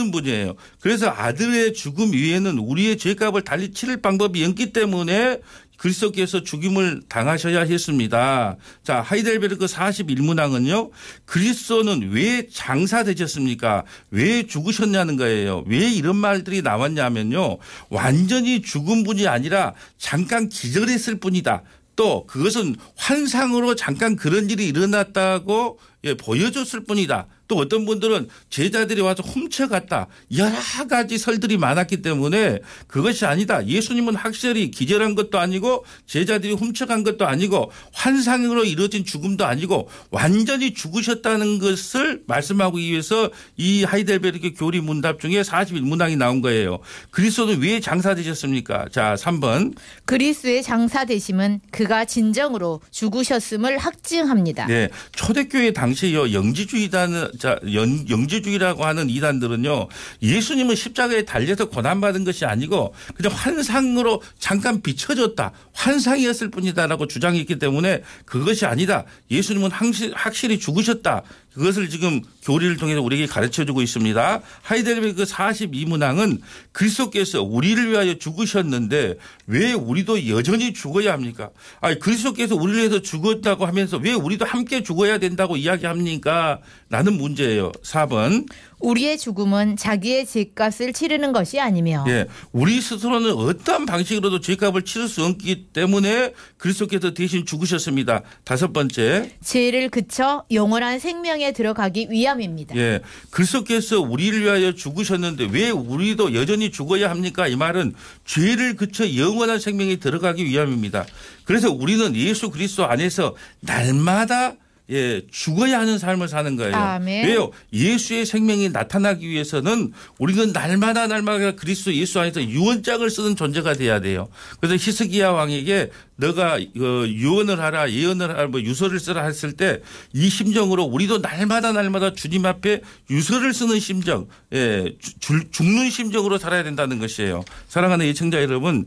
이런 분이에요. 그래서 아들의 죽음 위에는 우리의 죄값을 달리 치를 방법이 없기 때문에 그리스도께서 죽임을 당하셔야 했습니다. 자, 하이델베르크 41문항은요. 그리스도는 왜 장사되셨습니까? 왜 죽으셨냐는 거예요. 왜 이런 말들이 나왔냐면요. 완전히 죽은 분이 아니라 잠깐 기절했을 뿐이다. 또 그것은 환상으로 잠깐 그런 일이 일어났다고 보여줬을 뿐이다. 또 어떤 분들은 제자들이 와서 훔쳐갔다. 여러 가지 설들이 많았기 때문에 그것이 아니다. 예수님은 확실히 기절한 것도 아니고 제자들이 훔쳐간 것도 아니고 환상으로 이루어진 죽음도 아니고 완전히 죽으셨다는 것을 말씀하기 위해서 이 하이델베르크 교리 문답 중에 41문항이 나온 거예요. 그리스도는 왜 장사되셨습니까? 자, 3번. 그리스도의 장사되심은 그가 진정으로 죽으셨음을 확증합니다. 네, 초대교회 당시에요. 영지주의라고 하는 이단들은요. 예수님은 십자가에 달려서 고난받은 것이 아니고 그냥 환상으로 잠깐 비춰졌다. 환상이었을 뿐이다라고 주장했기 때문에 그것이 아니다. 예수님은 확실히 죽으셨다. 그것을 지금 교리를 통해서 우리에게 가르쳐주고 있습니다. 하이델베르크 42문항은 그리스도께서 우리를 위하여 죽으셨는데 왜 우리도 여전히 죽어야 합니까? 아니, 그리스도께서 우리를 위해서 죽었다고 하면서 왜 우리도 함께 죽어야 된다고 이야기합니까? 라는 문제예요. 4번. 우리의 죽음은 자기의 죄값을 치르는 것이 아니며 예, 우리 스스로는 어떠한 방식으로도 죄값을 치를 수 없기 때문에 그리스도께서 대신 죽으셨습니다. 5번째. 죄를 그쳐 영원한 생명에 들어가기 위함입니다. 예, 그리스도께서 우리를 위하여 죽으셨는데 왜 우리도 여전히 죽어야 합니까? 이 말은 죄를 그쳐 영원한 생명에 들어가기 위함입니다. 그래서 우리는 예수 그리스도 안에서 날마다 죽어야 하는 삶을 사는 거예요. 아멘. 왜요? 예수의 생명이 나타나기 위해서는 우리는 날마다 그리스도 예수 안에서 유언장을 쓰는 존재가 돼야 돼요. 그래서 히스기야 왕에게 너가 유언을 하라, 예언을 하라, 유서를 쓰라 했을 때 이 심정으로 우리도 날마다 주님 앞에 유서를 쓰는 심정, 죽는 심정으로 살아야 된다는 것이에요. 사랑하는 예청자 여러분,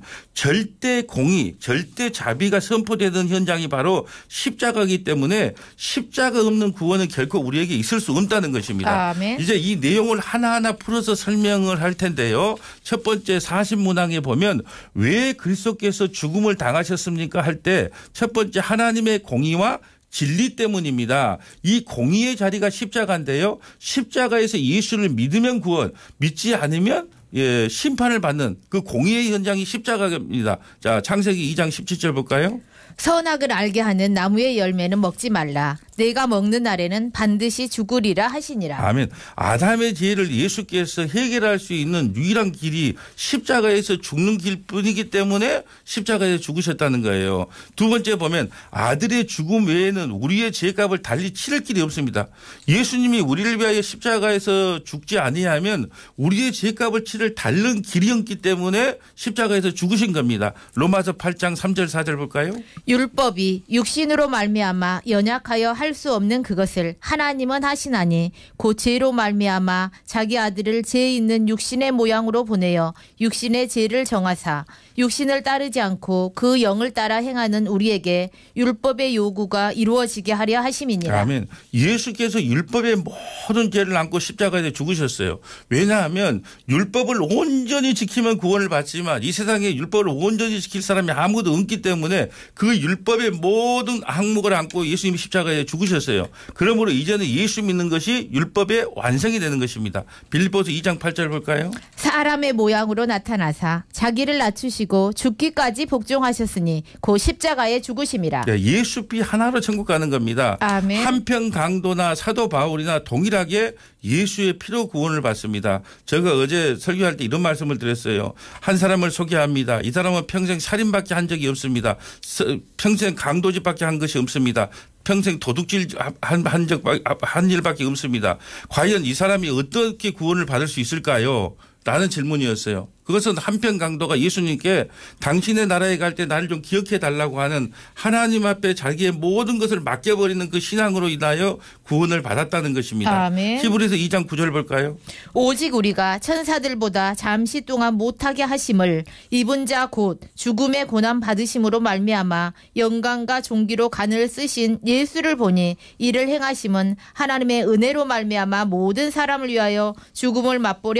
절대 공의, 절대 자비가 선포되는 현장이 바로 십자가이기 때문에 십자가 없는 구원은 결코 우리에게 있을 수 없다는 것입니다. 아멘. 이제 이 내용을 하나하나 풀어서 설명을 할 텐데요. 첫 번째 40문항에 보면 왜 그리스도께서 죽음을 당하셨습니까? 할 때 첫 번째 하나님의 공의와 진리 때문입니다. 이 공의의 자리가 십자가인데요. 십자가에서 예수를 믿으면 구원, 믿지 않으면 심판을 받는 그 공의의 현장이 십자가입니다. 자, 창세기 2장 17절 볼까요? 선악을 알게 하는 나무의 열매는 먹지 말라. 내가 먹는 날에는 반드시 죽으리라 하시니라. 아멘. 아담의 죄를 예수께서 해결할 수 있는 유일한 길이 십자가에서 죽는 길뿐이기 때문에 십자가에서 죽으셨다는 거예요. 두 번째 보면 아들의 죽음 외에는 우리의 죄값을 달리 치를 길이 없습니다. 예수님이 우리를 위하여 십자가에서 죽지 아니하면 우리의 죄값을 치를 다른 길이 없기 때문에 십자가에서 죽으신 겁니다. 로마서 8장 3절 4절 볼까요? 율법이 육신으로 말미암아 연약하여 할 수 없는 그것을 하나님은 하시나니 곧 죄로 말미암아 자기 아들을 죄 있는 육신의 모양으로 보내어 육신의 죄를 정하사 육신을 따르지 않고 그 영을 따라 행하는 우리에게 율법의 요구가 이루어지게 하려 하심이니라. 아멘. 예수께서 율법의 모든 죄를 안고 십자가에 죽으셨어요. 왜냐하면 율법을 온전히 지키면 구원을 받지만 이 세상에 율법을 온전히 지킬 사람이 아무도 없기 때문에 그 율법의 모든 항목을 안고 예수님이 십자가에 죽으셨어요. 그러므로 이제는 예수 믿는 것이 율법의 완성이 되는 것입니다. 빌립보서 2장 8절 볼까요? 사람의 모양으로 나타나사 자기를 낮추시고 죽기까지 복종하셨으니 곧 십자가에 죽으심이라. 예수 피 하나로 천국 가는 겁니다. 아멘. 한편 강도나 사도 바울이나 동일하게 예수의 피로 구원을 받습니다. 제가 어제 설교할 때 이런 말씀을 드렸어요. 한 사람을 소개합니다. 이 사람은 평생 살인밖에 한 적이 없습니다. 평생 강도짓밖에 한 것이 없습니다. 평생 도둑질 한 일밖에 없습니다. 과연 이 사람이 어떻게 구원을 받을 수 있을까요? 라는 질문이었어요. 그것은 한편 강도가 예수님께 당신의 나라에 갈 때 나를 좀 기억해 달라고 하는 하나님 앞에 자기의 모든 것을 맡겨버리는 그 신앙으로 인하여 구원을 받았다는 것입니다. 아멘. 히브리서 2장 9절 볼까요? 오직 우리가 천사들보다 잠시 동안 못하게 하심을 입은 자 곧 죽음의 고난 받으심으로 말미암아 영광과 존귀로 간을 쓰신 예수를 보니 이를 행하심은 하나님의 은혜로 말미암아 모든 사람을 위하여 죽음을 맛보려